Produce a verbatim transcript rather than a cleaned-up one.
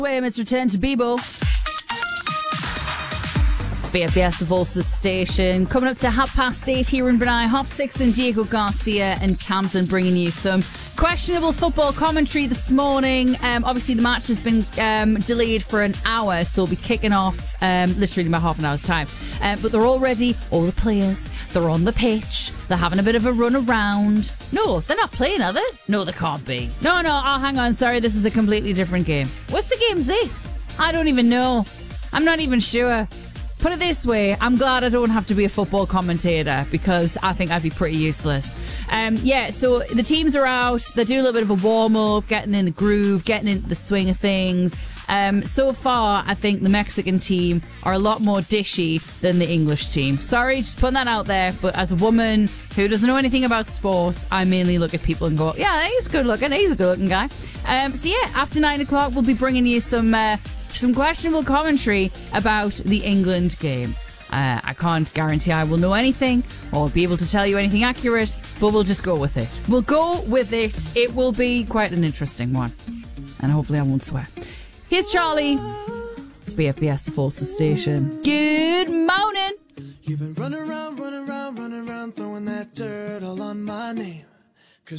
Wait, it's return to Bebo. It's B F B S, the Volsa station. Coming up to half past eight here in Brunei. Hop six and Diego Garcia and Tamsin bringing you some questionable football commentary this morning. Um, obviously, the match has been um, delayed for an hour, so we'll be kicking off um, literally in about half an hour's time. Um, but they're all ready, all the players. They're on the pitch. They're having a bit of a run around. No, they're not playing, are they? No, they can't be. No, no, oh, hang on. Sorry, this is a completely different game. What's the game's this? I don't even know. I'm not even sure. Put it this way, I'm glad I don't have to be a football commentator because I think I'd be pretty useless. Um, yeah, so the teams are out. They're doing a little bit of a warm-up, getting in the groove, getting into the swing of things. Um, so far, I think the Mexican team are a lot more dishy than the English team. Sorry, just putting that out there. But as a woman who doesn't know anything about sports, I mainly look at people and go, yeah, he's good looking. He's a good looking guy. Um, so yeah, after nine o'clock, we'll be bringing you some uh, some questionable commentary about the England game. Uh, I can't guarantee I will know anything or be able to tell you anything accurate, but we'll just go with it. We'll go with it. It will be quite an interesting one. And hopefully I won't swear. Here's Charlie. It's B F B S, the Volsa station. Good morning. You've been running around, running around, running around, throwing that dirt all on my name.